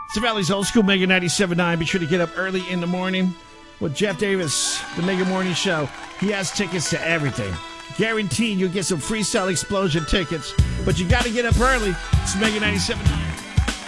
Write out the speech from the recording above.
It's the Valley's Old School Mega 97.9. Be sure to get up early in the morning with Jeff Davis, the Mega Morning Show. He has tickets to everything. Guaranteed you'll get some Freestyle Explosion tickets. But you got to get up early. It's Mega 97.9.